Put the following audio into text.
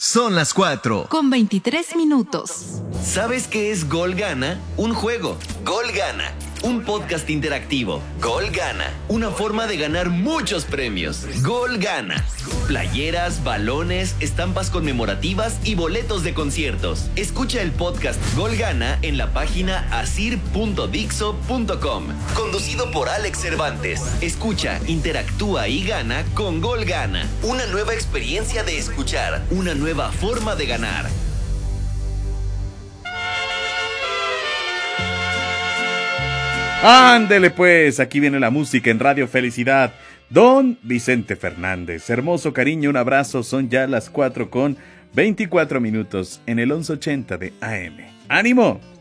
Son las 4. Con 23 minutos. ¿Sabes qué es Gol Gana? Un juego. Gol Gana. Un podcast interactivo. Gol Gana. Una forma de ganar muchos premios. Gol Gana. Playeras, balones, estampas conmemorativas y boletos de conciertos. Escucha el podcast Gol Gana en la página asir.dixo.com. Conducido por Alex Cervantes. Escucha, interactúa y gana con Gol Gana. Una nueva experiencia de escuchar. Una nueva forma de ganar. Ándele pues, aquí viene la música en Radio Felicidad. Don Vicente Fernández, hermoso cariño, un abrazo, son ya las 4:24 en el 1180 de AM. ¡Ánimo!